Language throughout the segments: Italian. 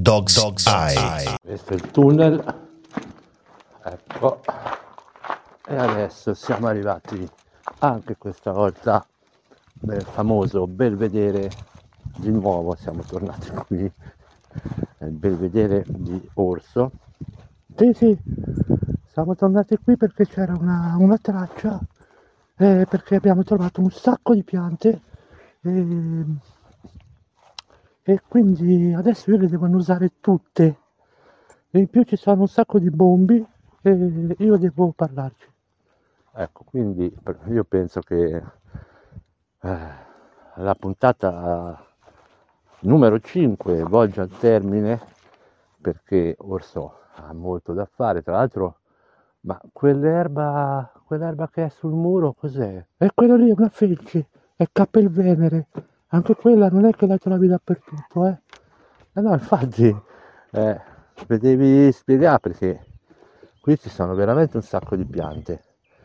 Dog's Eye. Questo è il tunnel, ecco, e adesso siamo arrivati anche questa volta nel famoso Belvedere. Di nuovo siamo tornati qui nel Belvedere di Orso. Sì, siamo tornati qui perché c'era una traccia, perché abbiamo trovato un sacco di piante e quindi adesso io le devo usare tutte. E in più ci sono un sacco di bombi e io devo parlarci. Ecco, quindi io penso che la puntata numero 5 volge al termine, perché Orso ha molto da fare. Tra l'altro, ma quell'erba che è sul muro cos'è? E quella lì è una felce, è Capelvenere. Anche quella non è che la trovi dappertutto, eh? No, infatti, devi spiegare, perché qui ci sono veramente un sacco di piante.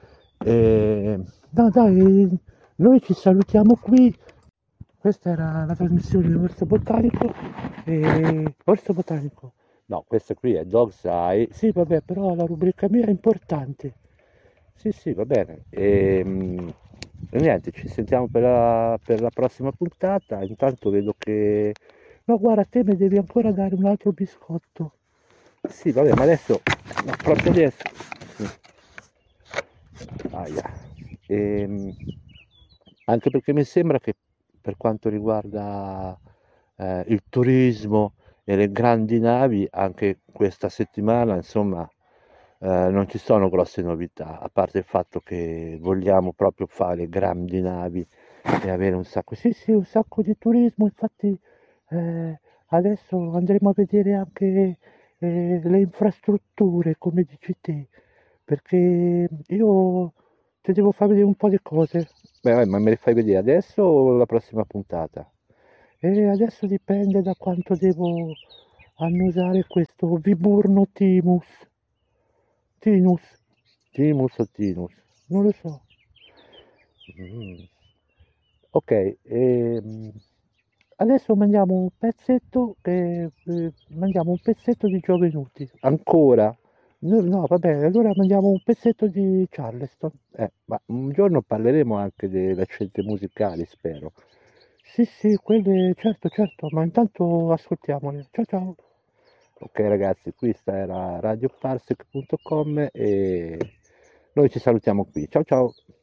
No, dai, noi ci salutiamo qui. Questa era la trasmissione Orso Botanico. Orso Botanico. No, questa qui è Dog's Eye. Sì, vabbè, però la rubrica mia è importante. Sì, va bene. E niente, ci sentiamo per la prossima puntata. Intanto vedo che... No, guarda, te mi devi ancora dare un altro biscotto. Sì, vabbè, ma adesso... No, proprio adesso. Sì. Aia. Anche perché mi sembra che per quanto riguarda il turismo e le grandi navi, anche questa settimana, insomma, non ci sono grosse novità, a parte il fatto che vogliamo proprio fare grandi navi e avere un sacco, sì, un sacco di turismo. Infatti adesso andremo a vedere anche le infrastrutture, come dici te, perché io ti devo far vedere un po' di cose. Beh, ma me le fai vedere adesso o la prossima puntata? E adesso dipende da quanto devo annusare questo Viburno Timus. Tinus. Timus o Tinus? Non lo so. Mm. Ok, adesso mangiamo un pezzetto di Giovenuti. Ancora? No, vabbè, allora mangiamo un pezzetto di Charleston. Ma un giorno parleremo anche delle scelte musicali, spero. Sì, quelle, certo, ma intanto ascoltiamole. Ciao. Ok ragazzi, questa era radioparsec.com e noi ci salutiamo qui. Ciao.